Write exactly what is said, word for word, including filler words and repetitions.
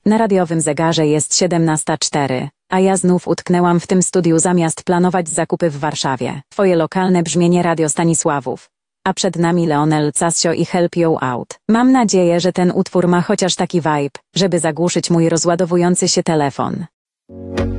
Na radiowym zegarze jest siedemnasta cztery, a ja znów utknęłam w tym studiu zamiast planować zakupy w Warszawie. Twoje lokalne brzmienie Radio Stanisławów. A przed nami Leonel Casio i Help You Out. Mam nadzieję, że ten utwór ma chociaż taki vibe, żeby zagłuszyć mój rozładowujący się telefon.